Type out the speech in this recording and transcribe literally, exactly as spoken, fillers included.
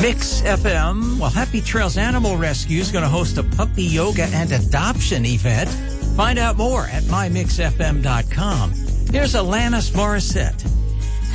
Mix F M. Well, Happy Trails Animal Rescue is going to host a puppy yoga and adoption event. Find out more at my mix f m dot com. Here's Alanis Morissette.